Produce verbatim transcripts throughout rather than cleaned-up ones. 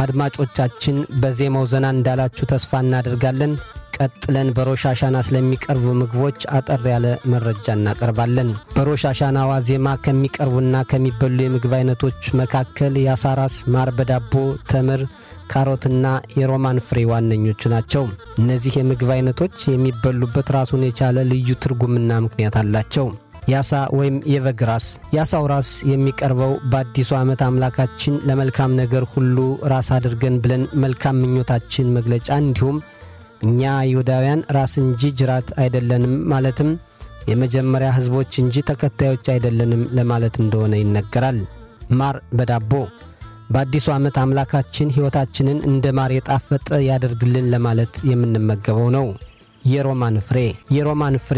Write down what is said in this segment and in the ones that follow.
አድማጮቻችን በዜማው ዘና እንዳላችሁ ተስፋ እናደርጋለን። ቀጥለን በሮሽ ሐሻና ስለሚቀርቡ ምግቦች አጠር ያለ መረጃ እናቀርባለን። በሮሽ ሐሻና ዋዜማ ከሚቀርቡና ከሚበሉ የምግብ አይነቶች መካከል ያሳራስ፣ ማር በዳቦ፣ ተምር፣ ካሮትና የሮማን ፍሬ ዋነኞቹ ናቸው። እነዚህ የምግብ አይነቶች የሚበሉበት ራሱን የቻለ ልዩ ትርጉምና ምክንያት አላቸው። ያሳ ወይም የበግ ራስ። ያሳው ራስ የሚቀርበው በአዲሱ ዓመት አምላካችን ለመልካም ነገር ሁሉ ራስ አድርገን ብለን መልካም ምኞታችን መግለጫ እንዲሁም እኛ ይሁዳውያን ራስ እንጂ ጅራት አይደለንም ማለትም የመጀመሪያ ህዝቦች እንጂ ተከታዮች አይደለንም ለማለት እንደሆነ ይነገራል። ማር በዳቦ በአዲሱ ዓመት አምላካችን ሕይወታችንን እንደ ማር የጣፈጠ ያደርግልን ለማለት የምንመገበው ነው። የሮማን ፍሬ የሮማን ፍሬ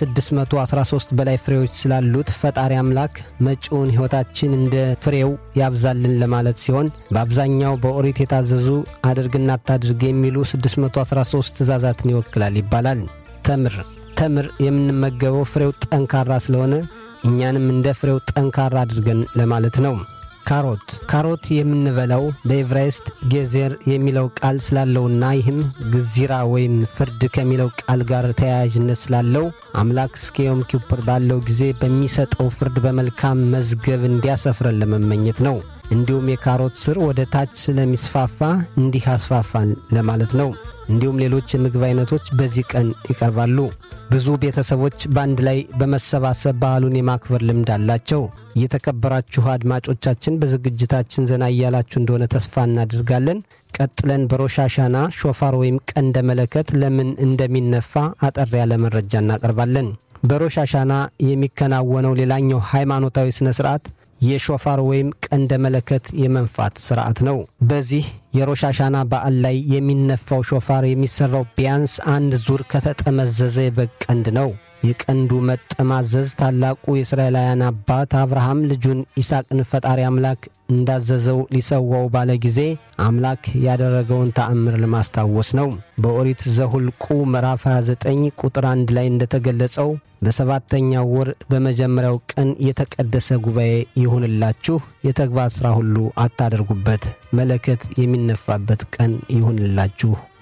ከ613 በላይ ፍሬዎች ስላሉት ፈጣሪ አምላክ መጪውን ሕይወታችን እንደ ፍሬው ያብዛልን ለማለት ሲሆን በአብዛኛው በኦሪት የታዘዙ አድርግና አታድርግ የሚሉ ስድስት መቶ አስራ ሶስት ትእዛዛትን ይወክላል ይባላል። ተምር ተምር የምንመገበው ፍሬው ጠንካራ ስለሆነ እኛንም እንደ ፍሬው ጠንካራ አድርገን ለማለት ነው። ካሮት ካሮት የምንበላው በዕብራይስጥ ጌዜር የሚለው ቃል ስላለውና ይህም ግዚራ ወይም ፍርድ ከሚለው ቃል ጋር ተያያዥነት ስላለው አምላክ እስከ ዮም ኪፑር ባለው ጊዜ በሚሰጠው ፍርድ በመልካም መዝገብ እንዲያሰፍረን ለመመኘት ነው። እንዲሁም የካሮት ስር ወደ ታች ስለሚስፋፋ እንዲህ አስፋፋን ለማለት ነው። እንዲሁም ሌሎች የምግብ አይነቶች በዚህ ቀን ይቀርባሉ። ብዙ ቤተሰቦች በአንድ ላይ በመሰባሰብ በዓሉን የማክበር ልምድ አላቸው። የተከበራችሁ አድማጮቻችን በዝግጅታችን ዘና እያላችሁ እንደሆነ ተስፋ እናደርጋለን። ቀጥለን በሮሽ ሐሻና ሾፋር ወይም ቀንደ መለከት ለምን እንደሚነፋ አጠር ያለ መረጃ እናቀርባለን። በሮሽ ሐሻና የሚከናወነው ሌላኛው ሃይማኖታዊ ስነ ስርዓት የሾፋር ወይም ቀንደ መለከት የመንፋት ስርዓት ነው። በዚህ የሮሽ ሐሻና በዓል ላይ የሚነፋው ሾፋር የሚሰራው ቢያንስ አንድ ዙር ከተጠመዘዘ የበግ ቀንድ ነው። የቀንዱ መጠማዘዝ ታላቁ የእስራኤላውያን አባት አብርሃም ልጁን ይስሐቅን ፈጣሪ አምላክ እንዳዘዘው ሊሰዋው ባለ ጊዜ አምላክ ያደረገውን ተአምር ለማስታወስ ነው። በኦሪት ዘሁልቁ ምዕራፍ ሃያ ዘጠኝ ቁጥር አንድ ላይ እንደተገለጸው በሰባተኛው ወር በመጀመሪያው ቀን የተቀደሰ ጉባኤ ይሁንላችሁ፣ የተግባር ሥራ ሁሉ አታደርጉበት፣ መለከት የሚነፋበት ቀን ይሁንላችሁ